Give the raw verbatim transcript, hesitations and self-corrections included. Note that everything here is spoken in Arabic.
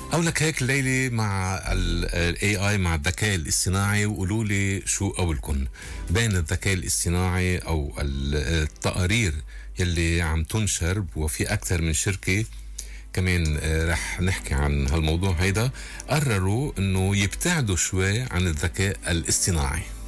أو لك هيك الليلة مع ال إيه آي، مع الذكاء الاصطناعي، وقولوا لي شو قولكم بين الذكاء الاصطناعي أو ال- التقارير يلي عم تنشر، وفي أكثر من شركة كمان آه، رح نحكي عن هالموضوع هيدا، قرروا إنه يبتعدوا شوي عن الذكاء الاصطناعي.